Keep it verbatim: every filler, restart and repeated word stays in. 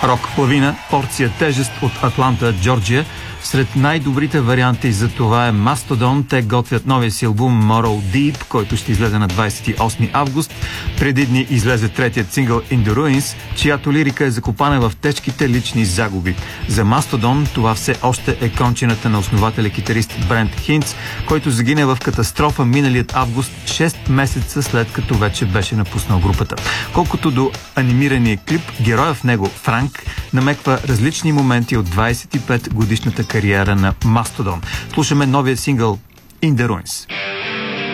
Рок Лавина, порция тежест от Атланта, Джорджия. Сред най-добрите варианти за това е Mastodon. Те готвят новия си албум Moral Deep, който ще излезе на двадесет и осми август. Преди дни излезе третият сингъл In the Ruins, чиято лирика е закопана в тежките лични загуби. За Mastodon това все още е кончината на основателя китарист Брент Хинц, който загине в катастрофа миналият август, шест месеца след като вече беше напуснал групата. Колкото до анимирания клип, героя в него, Франк, намеква различни моменти от двадесет и пет годишната кариера на Mastodon. Слушаме новия сингъл In the Ruins.